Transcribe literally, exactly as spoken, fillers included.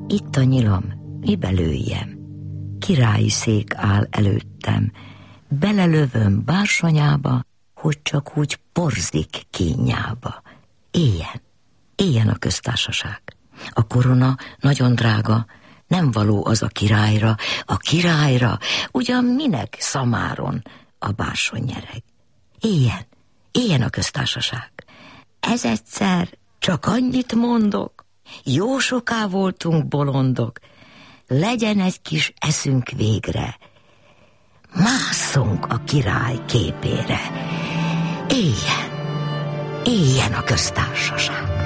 Itt a nyilam, mibe lőjem? Királyi szék áll előttem, belelövöm bársonyába, hogy csak úgy porzik kínjába. Éljen, éljen a köztársaság. A korona nagyon drága, nem való az a királyra, a királyra, ugyan minek szamáron a bársony nyereg. Éljen, éljen a köztársaság. Ez egyszer csak annyit mondok, jó soká voltunk bolondok, legyen egy kis eszünk végre, másszunk a király képére. Éljen, éljen a köztársaság.